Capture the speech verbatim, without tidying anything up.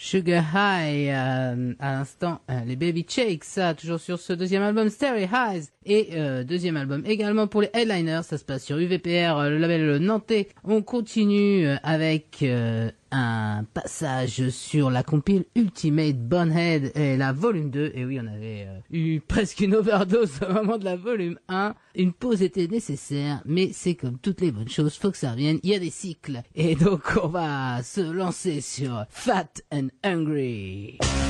Sugar High, euh, à l'instant, euh, les Baby Shakes, ça, toujours sur ce deuxième album, Starry Highs, et euh, deuxième album également pour les Headliners, ça se passe sur U V P R, le label nantais. On continue euh, avec euh, un passage sur la compile Ultimate Bonehead et la volume deux, et oui, on avait euh, eu presque une overdose au moment de la volume un. Une pause était nécessaire, mais c'est comme toutes les bonnes choses, faut que ça revienne, il y a des cycles, et donc on va se lancer sur Fat and Hungry.